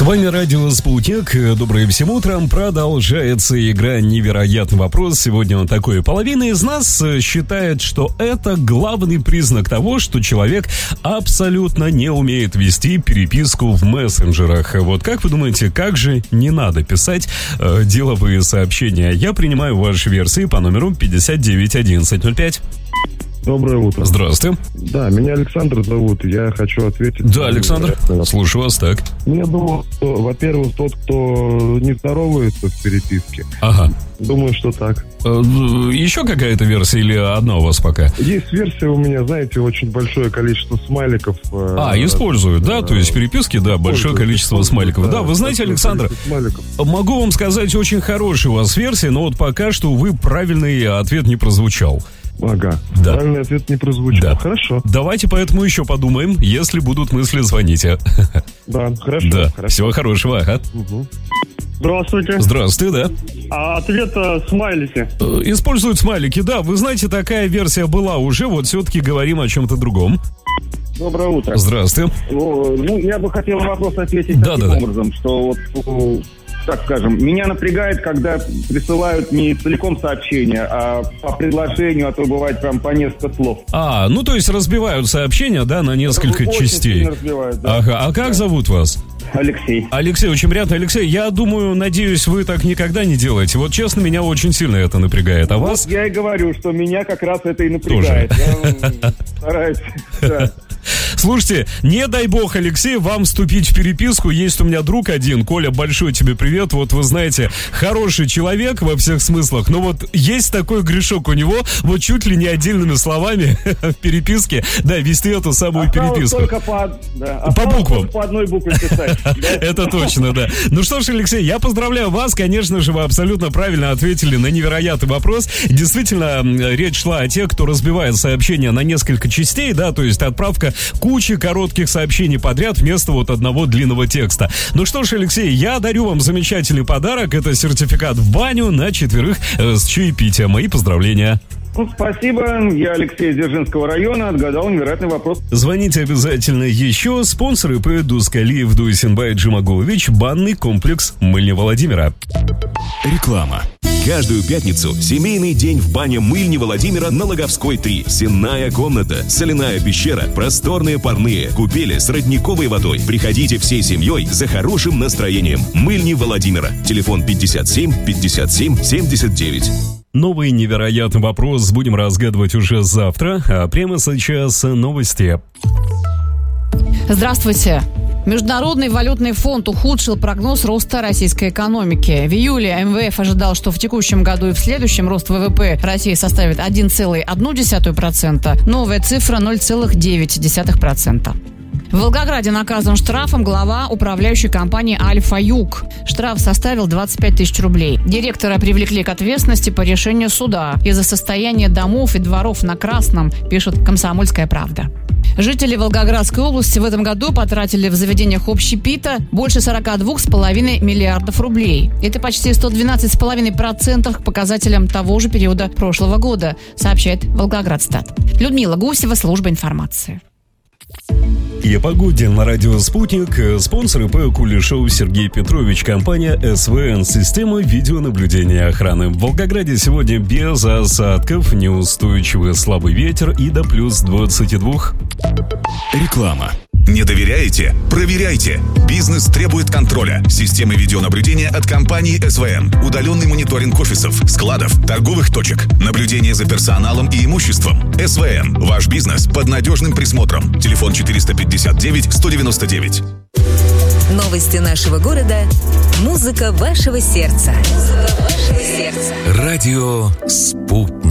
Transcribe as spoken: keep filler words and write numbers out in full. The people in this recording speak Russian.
С вами радио «Спутник». Доброе всем утром. Продолжается игра «Невероятный вопрос». Сегодня он такой. Половина из нас считает, что это главный признак того, что человек абсолютно не умеет вести переписку в мессенджерах. Вот как вы думаете, как же не надо писать э, деловые сообщения? Я принимаю ваши версии по номеру пятьдесят девять одиннадцать ноль пять. Доброе утро. Здравствуйте. Да, меня Александр зовут, я хочу ответить. Да, Александр, слушаю вас, так. Я думаю, что, во-первых, тот, кто не здоровается в переписке. Ага. Думаю, что так. Еще какая-то версия или одна у вас пока? Есть версия у меня, знаете, очень большое количество смайликов. А, используют, да? То есть в переписке, да, большое количество смайликов. Да, вы знаете, Александр, могу вам сказать, очень хорошая у вас версия, но вот пока что, увы, правильный ответ не прозвучал. Ага, да. Правильный ответ не прозвучал. Да. Хорошо. Давайте поэтому еще подумаем. Если будут мысли, звоните. Да, хорошо. Да, хорошо. всего хорошего. Ага. Угу. Здравствуйте. Здравствуйте, да. А ответ э, смайлики. Используют смайлики, да. Вы знаете, такая версия была уже. Вот все-таки говорим о чем-то другом. Доброе утро. Здравствуйте. Ну, я бы хотел на вопрос ответить да, таким да, образом, да. что вот, так скажем, меня напрягает, когда присылают не целиком сообщение, а по предложению, а то бывает прям по несколько слов. А, ну то есть разбивают сообщения, да, на несколько Очень частей. разбивают, да. Ага, а как да. зовут вас? Алексей. Алексей, очень приятно. Алексей, я думаю, надеюсь, вы так никогда не делаете. Вот честно, меня очень сильно это напрягает. А вот вас? Я и говорю, что меня как раз это и напрягает. Тоже. Я стараюсь, да. Слушайте, не дай бог, Алексей, вам вступить в переписку. Есть у меня друг один, Коля, большой тебе привет. Вот вы знаете, хороший человек во всех смыслах, но вот есть такой грешок у него, вот чуть ли не отдельными словами в переписке, да, вести эту самую Осталось переписку. Только по, да, по буквам. По одной букве писать. Это точно, да. Ну что ж, Алексей, я поздравляю вас. Конечно же, вы абсолютно правильно ответили на невероятный вопрос. Действительно, речь шла о тех, кто разбивает сообщения на несколько частей, да, то есть отправка кучи коротких сообщений подряд вместо вот одного длинного текста. Ну что ж, Алексей, я дарю вам замечательный подарок. Это сертификат в баню на четверых э, с чаепитием. Мои поздравления. Ну, спасибо. Я Алексей из Дзержинского района. Отгадал невероятный вопрос. Звоните обязательно еще. Спонсоры ПЭ Дускалиев, Дуйсенбай, Джимагулович, банный комплекс Мыльни Владимира. Реклама. Каждую пятницу семейный день в бане Мыльни Владимира на Логовской три. Сенная комната, соляная пещера, просторные парные, купели с родниковой водой. Приходите всей семьей за хорошим настроением. Мыльни Владимира. Телефон пятьдесят семь пятьдесят семь семьдесят девять. Новый невероятный вопрос будем разгадывать уже завтра, а прямо сейчас новости. Здравствуйте. Международный валютный фонд ухудшил прогноз роста российской экономики. В июле эм вэ эф ожидал, что в текущем году и в следующем рост вэ вэ пэ России составит один целых одна десятая процента, новая цифра ноль целых девять десятых процента. В Волгограде наказан штрафом глава управляющей компании «Альфа-Юг». Штраф составил двадцать пять тысяч рублей. Директора привлекли к ответственности по решению суда из-за состояния домов и дворов на Красном, пишет «Комсомольская правда». Жители Волгоградской области в этом году потратили в заведениях общепита больше сорок два с половиной миллиардов рублей. Это почти сто двенадцать с половиной процентов к показателям того же периода прошлого года, сообщает Волгоградстат. Людмила Гусева, служба информации. И о погоде на радио «Спутник». Спонсоры ПЭ Кулешов Сергей Петрович, компания эс вэ эн, система видеонаблюдения и охраны. В Волгограде сегодня без осадков, неустойчивый слабый ветер и до плюс двадцать два. Реклама. Не доверяете? Проверяйте. Бизнес требует контроля. Системы видеонаблюдения от компании эс вэ эн. Удаленный мониторинг офисов, складов, торговых точек. Наблюдение за персоналом и имуществом. эс вэ эн. Ваш бизнес под надежным присмотром. Телефон четыреста пятьдесят девять сто девяносто девять. Новости нашего города. Музыка вашего сердца. Музыка вашего сердца. Радио «Спутник».